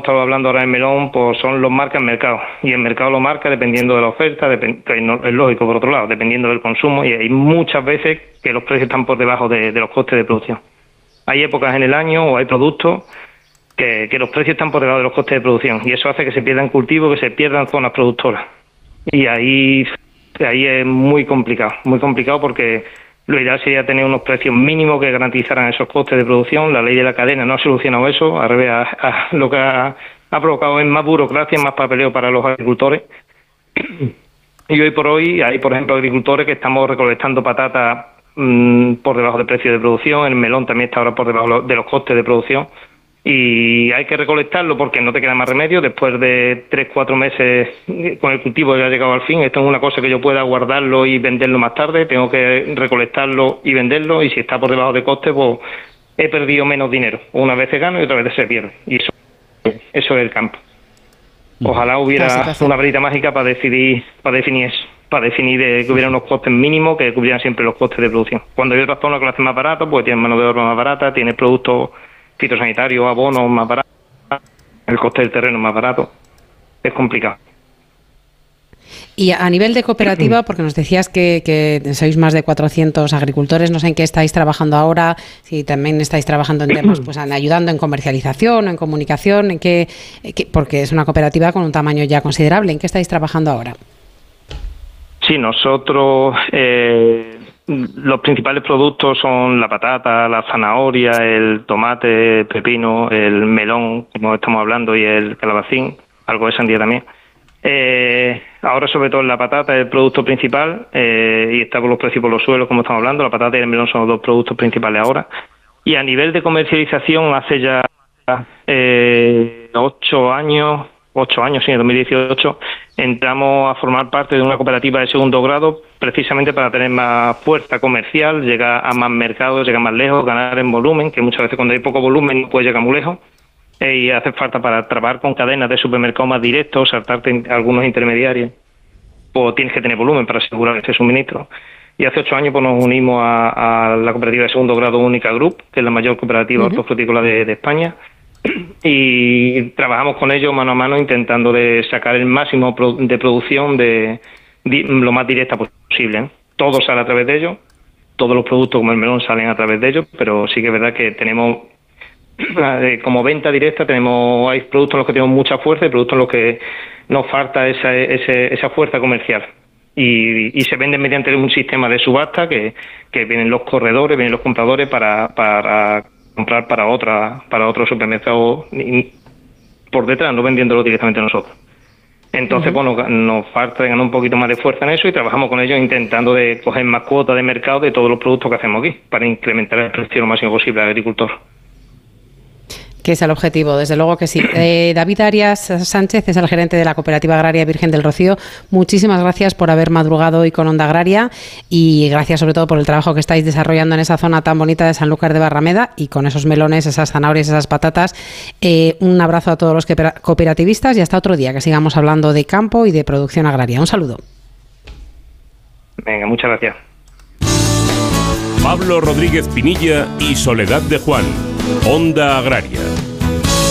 estado hablando ahora en melón, pues son los marca el mercado. Y el mercado lo marca dependiendo de la oferta, que no, es lógico por otro lado, dependiendo del consumo. Y hay muchas veces que los precios están por debajo de los costes de producción. Hay épocas en el año o hay productos que los precios están por debajo de los costes de producción. Y eso hace que se pierdan cultivos, que se pierdan zonas productoras. Y ahí es muy complicado porque lo ideal sería tener unos precios mínimos que garantizaran esos costes de producción. La ley de la cadena no ha solucionado eso, al revés, lo que ha provocado es más burocracia, más papeleo para los agricultores. Y hoy por hoy hay, por ejemplo, agricultores que estamos recolectando patatas por debajo del precio de producción, el melón también está ahora por debajo de los costes de producción. Y hay que recolectarlo porque no te queda más remedio. Después de 3-4 meses con el cultivo ya ha llegado al fin. Esto es una cosa que yo pueda guardarlo y venderlo más tarde. Tengo que recolectarlo y venderlo. Y si está por debajo de coste, pues he perdido menos dinero. Una vez se gana y otra vez se pierde. Y eso es el campo. Ojalá hubiera una varita mágica para definir eso. Para definir que hubiera unos costes mínimos que cubrieran siempre los costes de producción. Cuando hay otras zonas que lo hacen más barato, pues tienes mano de obra más barata, tienes productos fitosanitarios, abonos más baratos, el coste del terreno más barato. Es complicado. Y a nivel de cooperativa, porque nos decías que sois más de 400 agricultores, no sé en qué estáis trabajando ahora, si también estáis trabajando en temas, pues ayudando en comercialización o en comunicación, en qué, porque es una cooperativa con un tamaño ya considerable. ¿En qué estáis trabajando ahora? Sí, nosotros los principales productos son la patata, la zanahoria, el tomate, el pepino, el melón, como estamos hablando, y el calabacín, algo de sandía también. Ahora sobre todo la patata es el producto principal y está por los precios por los suelos, como estamos hablando. La patata y el melón son los dos productos principales ahora. Y a nivel de comercialización, hace ya 8 años, sí, en 2018, entramos a formar parte de una cooperativa de segundo grado precisamente para tener más fuerza comercial, llegar a más mercados, llegar más lejos, ganar en volumen, que muchas veces cuando hay poco volumen no puedes llegar muy lejos. Y hace falta para trabajar con cadenas de supermercados más directos, saltarte algunos intermediarios, pues tienes que tener volumen para asegurar ese suministro. Y hace 8 años pues nos unimos a la cooperativa de segundo grado Única Group, que es la mayor cooperativa hortofrutícola de España, y trabajamos con ellos mano a mano intentando de sacar el máximo de producción de lo más directa posible, ¿eh? Todo sale a través de ellos, todos los productos como el melón salen a través de ellos, pero sí que es verdad que tenemos como venta directa, hay productos en los que tenemos mucha fuerza y productos en los que nos falta esa fuerza comercial. Y se venden mediante un sistema de subasta que vienen los corredores, vienen los compradores para comprar para otro supermercado por detrás, no vendiéndolo directamente a nosotros. Entonces, bueno, nos falta ganar un poquito más de fuerza en eso y trabajamos con ellos intentando de coger más cuota de mercado de todos los productos que hacemos aquí para incrementar el precio lo máximo posible al agricultor. Que es el objetivo, desde luego que sí. David Arias Sánchez es el gerente de la Cooperativa Agraria Virgen del Rocío. Muchísimas gracias por haber madrugado hoy con Onda Agraria y gracias sobre todo por el trabajo que estáis desarrollando en esa zona tan bonita de Sanlúcar de Barrameda y con esos melones, esas zanahorias, esas patatas. Un abrazo a todos los cooperativistas y hasta otro día, que sigamos hablando de campo y de producción agraria. Un saludo. Venga, muchas gracias. Pablo Rodríguez Pinilla y Soledad de Juan. Onda Agraria.